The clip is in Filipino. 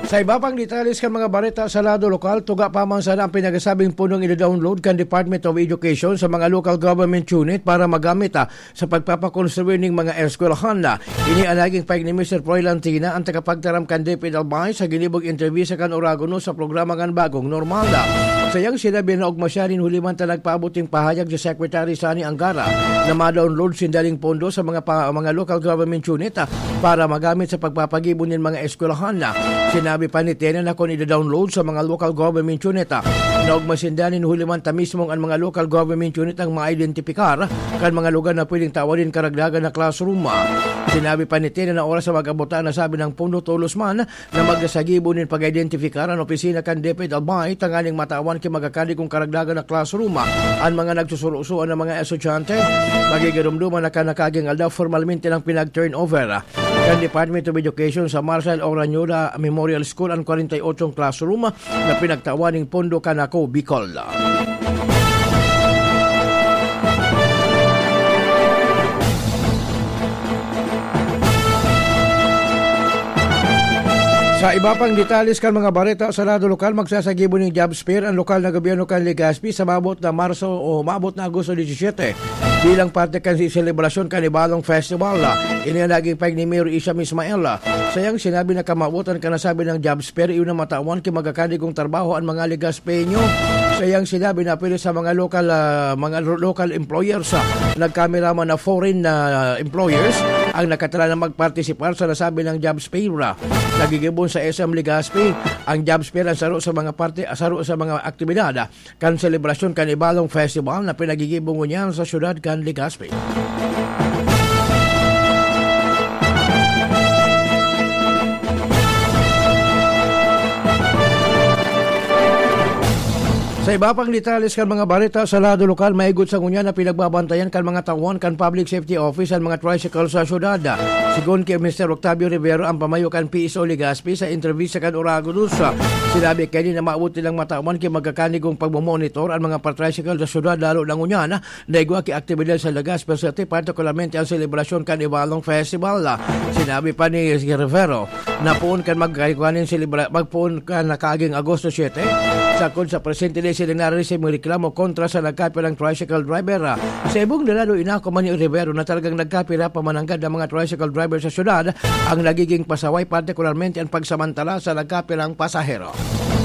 Sa iba pang detalles kan mga bareta sa lado lokal, tuga pamang sana ang pinagasabing punong ida-download kan Department of Education sa mga local government unit para magamit sa pagpapakonstruwe ng mga eskwelahan. Ini ang naging pahig ni Mr. Proy Lantina, ang tagapagtaram kan DepEd Albay sa ginibog interview sa kan Oragono sa programa kan Bagong Normal. Sayang sinabi na ugma siya rin huliman nagpaabuting pahayag sa Secretary Sani Angara na ma-download sindaling pondo sa mga local government unit para magamit sa pagpapagibon ng mga eskwelahan. Sinabi pa ni Tena na kung ida-download sa mga local government unit na ugmasindanin huliman mismong ang mga local government unit ang ma-identifikar kan mga lugar na pwedeng tawarin karagdagan na classroom. Sinabi pa ni Tena na oras sa mag-abutan na sabi ng pondo tulos man na magsasagibonin pag-identifikar ang opisina kan DepEd Albay tanganing matawan kay magakali kung karagdagan na classroom ang mga nagsusurusuan ng mga estudyante. Magigirumduman na kanakaging aldaw formalmente ng pinag-turnover kan Department of Education sa Marcel Oranyuda Memorial School ang 48 classroom na pinagtawaning pondo kanako Bicol. Sa iba pang detalles kan mga bareta sa lado lokal, magsasagibo ng job fair ang lokal na gobyerno kan Legazpi sa mabot na Marso o mabot na Agosto 17 bilang parte kan selebrasyon kan Ibalong Festival. Ini ang naging pahig ni Mayor Isham Ismael. Sayang sinabi na kamabutan ka na sabi ng job fair iyon na matawan kay magakandi kong trabaho ang mga Legazpeño. Sayang sinabi na pili sa mga local employers nagkameraman na foreign employers ang nakatala na magpartisipar sa nasabi ng jobs fair. Nagigibon sa SM Legazpi ang jobs fair ang saro sa mga aktibidad kan selebrasyon kan Ibalong Festival na pinagigibong niya sa syudad kan Legazpi. Sa iba pang detalles kan mga bareta sa lado lokal, maigot sa ngunya na pinagbabantayan kan mga tauhan kan Public Safety Office ang mga tricycle sa syudad. Sigon kay Mr. Octavio Rivero ang pamayo kan PSO Legazpi sa interview sa kan Oragono. Sinabi kay na maabot nilang matauhan kay magkakanigong pagmamonitor ang mga tricycle sa syudad lalo ng ngunya na naigwa kay aktibidad sa Legazpi sa partikularmente ang selebrasyon kan Ibalong Festival. Sinabi pa ni Rivero na poon kan magpoon kan nakaging Agosto 7 sakod sa presente silang nare-receive ng reklamo kontra sa nagkapilang tricycle driver. Sa ibong dalado inako man ni Rivero na talagang nagkapira pamananggad ng mga tricycle driver sa syudad ang nagiging pasaway partikularmente ang pagsamantala sa nagkapilang pasahero.